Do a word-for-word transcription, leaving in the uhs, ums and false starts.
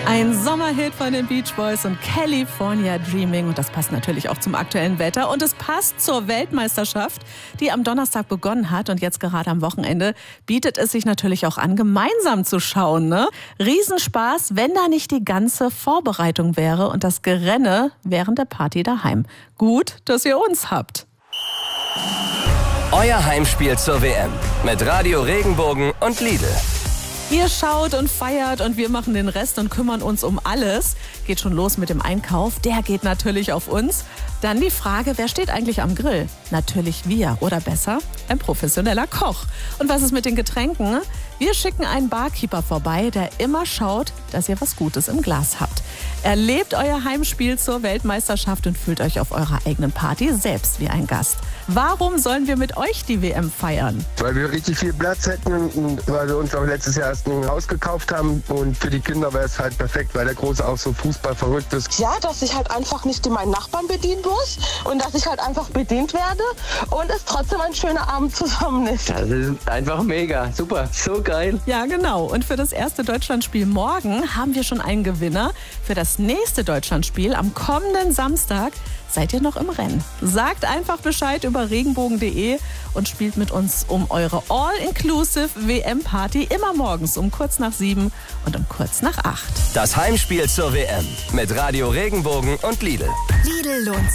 Ein Sommerhit von den Beach Boys und California Dreaming. Und das passt natürlich auch zum aktuellen Wetter. Und es passt zur Weltmeisterschaft, die am Donnerstag begonnen hat. Und jetzt gerade am Wochenende bietet es sich natürlich auch an, gemeinsam zu schauen. Ne? Riesenspaß, wenn da nicht die ganze Vorbereitung wäre und das Gerenne während der Party daheim. Gut, dass ihr uns habt. Euer Heimspiel zur W M mit Radio Regenbogen und Lidl. Ihr schaut und feiert und wir machen den Rest und kümmern uns um alles. Geht schon los mit dem Einkauf, der geht natürlich auf uns. Dann die Frage, wer steht eigentlich am Grill? Natürlich wir oder besser ein professioneller Koch. Und was ist mit den Getränken? Wir schicken einen Barkeeper vorbei, der immer schaut, dass ihr was Gutes im Glas habt. Erlebt euer Heimspiel zur Weltmeisterschaft und fühlt euch auf eurer eigenen Party selbst wie ein Gast. Warum sollen wir mit euch die W M feiern? Weil wir richtig viel Platz hätten und weil wir uns auch letztes Jahr erst ein Haus gekauft haben. Und für die Kinder wäre es halt perfekt, weil der Große auch so Fußball verrückt ist. Ja, dass ich halt einfach nicht meinen Nachbarn bedienen muss und dass ich halt einfach bedient werde und es trotzdem ein schöner Abend zusammen ist. Das ist einfach mega, super, so geil. Ja, genau. Und für das erste Deutschlandspiel morgen haben wir schon einen Gewinner. Für das nächste Deutschlandspiel am kommenden Samstag seid ihr noch im Rennen. Sagt einfach Bescheid über regenbogen punkt de und spielt mit uns um eure All-Inclusive W M-Party immer morgens um kurz nach sieben und um kurz nach acht. Das Heimspiel zur W M mit Radio Regenbogen und Lidl. Lidl lohnt